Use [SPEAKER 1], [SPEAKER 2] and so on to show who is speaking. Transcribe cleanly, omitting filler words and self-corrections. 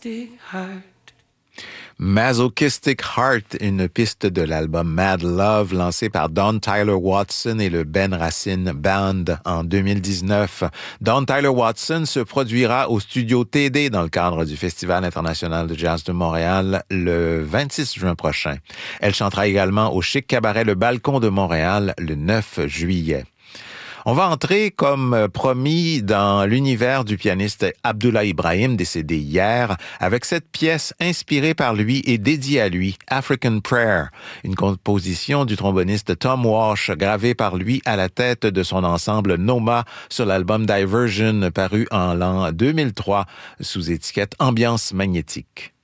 [SPEAKER 1] Masochistic Heart, une piste de l'album Mad Love lancé par Don Tyler Watson et le Ben Racine Band en 2019. Don Tyler Watson se produira au studio TD dans le cadre du Festival international de jazz de Montréal le 26 juin prochain. Elle chantera également au Chic Cabaret Le Balcon de Montréal le 9 juillet. On va entrer, comme promis, dans l'univers du pianiste Abdullah Ibrahim, décédé hier, avec cette pièce inspirée par lui et dédiée à lui, African Prayer, une composition du tromboniste Tom Walsh, gravée par lui à la tête de son ensemble Noma sur l'album Diversion, paru en l'an 2003, sous étiquette Ambiance magnétique.